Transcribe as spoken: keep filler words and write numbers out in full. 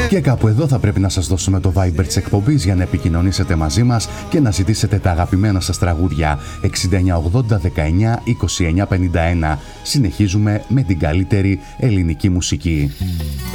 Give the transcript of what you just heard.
Και κάπου εδώ θα πρέπει να σας δώσουμε το Viber της εκπομπής για να επικοινωνήσετε μαζί μας και να ζητήσετε τα αγαπημένα σας τραγούδια. εξήντα εννιά ογδόντα δεκαεννιά είκοσι εννιά πενήντα ένα. Συνεχίζουμε με την καλύτερη ελληνική μουσική.